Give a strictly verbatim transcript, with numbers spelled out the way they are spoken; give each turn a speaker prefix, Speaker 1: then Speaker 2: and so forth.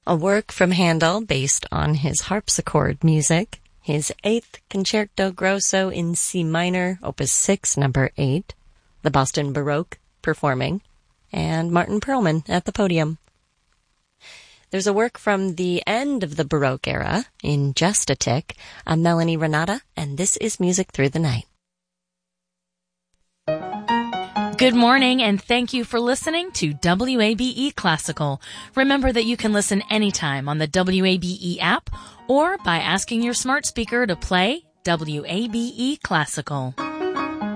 Speaker 1: a work from Handel based on his harpsichord music, his Eighth Concerto Grosso in C minor, Opus six, number eight, the Boston Baroque performing, and Martin Perlman at the podium. There's a work from the end of the Baroque era, in just a tick, a Melanie Renata, and this is Music Through the Night.
Speaker 2: Good morning, and thank you for listening to W A B E Classical. Remember that you can listen anytime on the W A B E app or by asking your smart speaker to play W A B E Classical.